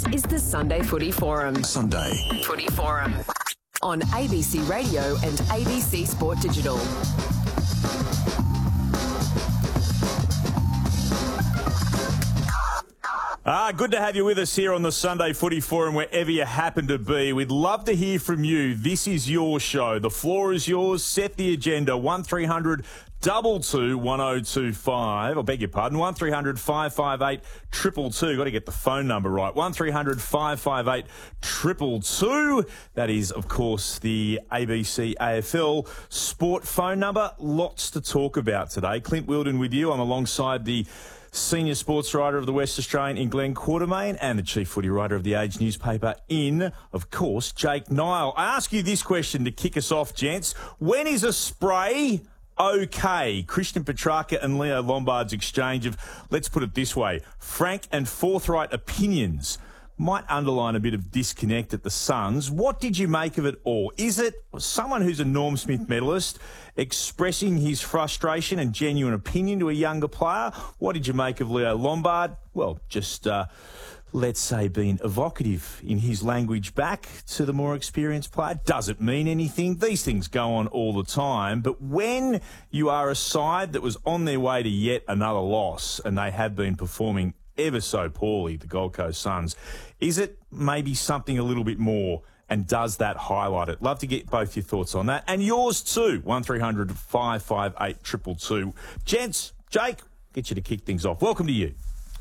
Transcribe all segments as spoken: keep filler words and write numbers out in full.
is the Sunday Footy Forum. Sunday Footy Forum on A B C Radio and A B C Sport Digital. Ah, good to have you with us here on the Sunday Footy Forum, wherever you happen to be. We'd love to hear from you. This is your show. The floor is yours. Set the agenda. one three hundred two two one oh two five. I beg your pardon. one three hundred five five eight two two two. Got to get the phone number right. one three hundred five five eight two two two. That is, of course, the A B C A F L Sport phone number. Lots to talk about today. Clint Wilden with you. I'm alongside the Senior Sports Writer of the West Australian in Glenn Quartermain and the Chief Footy Writer of the Age newspaper in, of course, Jake Niall. I ask you this question to kick us off, gents. When is a spray okay? Christian Petrarca and Leo Lombard's exchange of, let's put it this way, frank and forthright opinions might underline a bit of disconnect at the Suns. What did you make of it all? Is it someone who's a Norm Smith medalist expressing his frustration and genuine opinion to a younger player? What did you make of Leo Lombard? Well, just, uh, let's say, being evocative in his language back to the more experienced player. Does it mean anything? These things go on all the time. But when you are a side that was on their way to yet another loss, and they have been performing ever so poorly, the Gold Coast Suns, is it maybe something a little bit more, and does that highlight it? Love to get both your thoughts on that, and yours too. one three hundred five five eight two two two. Gents, Jake, get you to kick things off. Welcome to you.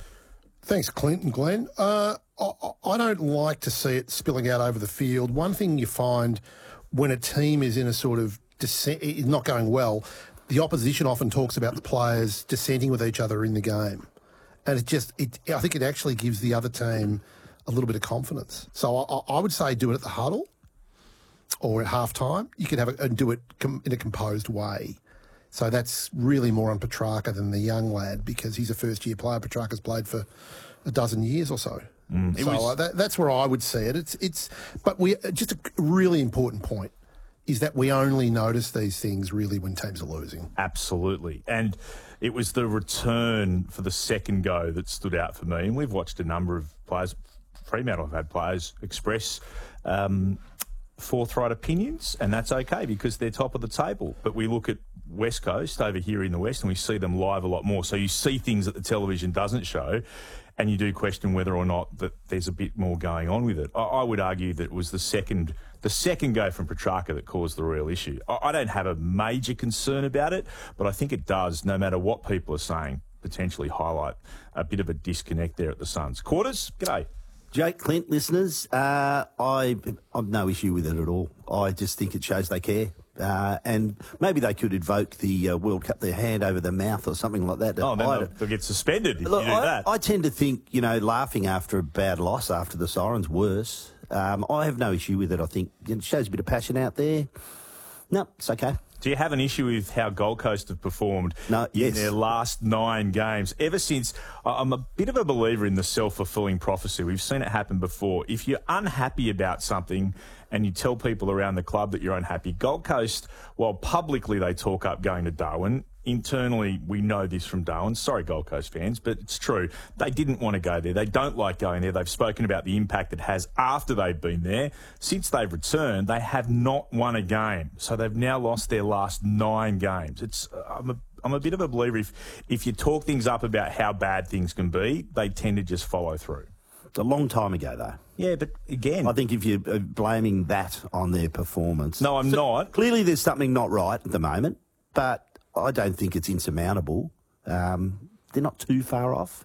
Thanks, Clint and Glenn. Uh, I, I don't like to see it spilling out over the field. One thing you find when a team is in a sort of descent, is not going well, the opposition often talks about the players dissenting with each other in the game. And it just, it, I think it actually gives the other team a little bit of confidence. So I, I would say do it at the huddle or at halftime. You can have it and do it com, in a composed way. So that's really more on Petrarca than the young lad, because he's a first-year player. Petrarca's played for a dozen years or so. Mm, so was... uh, that, that's where I would see it. It's, it's, but we just a really important point is that we only notice these things really when teams are losing. Absolutely. And it was the return for the second go that stood out for me. And we've watched a number of players, Fremantle have had players express um, forthright opinions, and that's okay because they're top of the table. But we look at West Coast over here in the West and we see them live a lot more. So you see things that the television doesn't show, and you do question whether or not that there's a bit more going on with it. I, I would argue that it was the second the second go from Petrarca that caused the real issue. I, I don't have a major concern about it, but I think it does, no matter what people are saying, potentially highlight a bit of a disconnect there at the Suns. Quarters, g'day. Jake, Clint, listeners, uh, I, I've no issue with it at all. I just think it shows they care. Uh, and maybe they could invoke the uh, World Cup, their hand over their mouth or something like that. Oh, then they'll, they'll get suspended if Look, you do I, that. I tend to think, you know, laughing after a bad loss after the siren's worse. Um, I have no issue with it. I think it shows a bit of passion out there. No, it's okay. Do you have an issue with how Gold Coast have performed no, yes. in their last nine games? Ever since, I'm a bit of a believer in the self-fulfilling prophecy. We've seen it happen before. If you're unhappy about something and you tell people around the club that you're unhappy, Gold Coast, while publicly they talk up going to Darwin, internally we know this from Darwin. Sorry, Gold Coast fans, but it's true. They didn't want to go there. They don't like going there. They've spoken about the impact it has after they've been there. Since they've returned, they have not won a game. So they've now lost their last nine games. It's I'm a, I'm a bit of a believer if, if you talk things up about how bad things can be, they tend to just follow through. It's a long time ago, though. Yeah, but again... I think if you're blaming that on their performance... No, I'm so not. Clearly there's something not right at the moment, but I don't think it's insurmountable. Um, they're not too far off,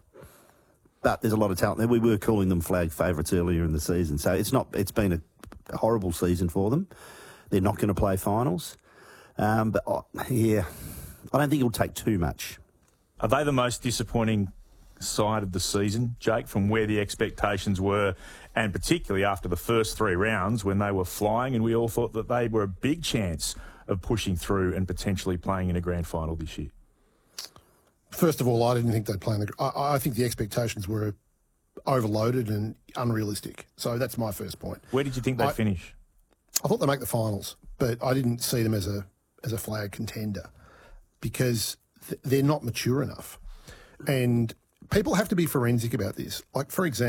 but there's a lot of talent there. We were calling them flag favourites earlier in the season, so it's not. It's been a horrible season for them. They're not going to play finals. Um, but, oh, yeah, I don't think it'll take too much. Are they the most disappointing side of the season, Jake, from where the expectations were, and particularly after the first three rounds when they were flying and we all thought that they were a big chance of pushing through and potentially playing in a grand final this year? First of all, I didn't think they'd play in the... I, I think the expectations were overloaded and unrealistic. So that's my first point. Where did you think they'd I, finish? I thought they'd make the finals, but I didn't see them as a as a flag contender because th- they're not mature enough. And people have to be forensic about this. Like, for example,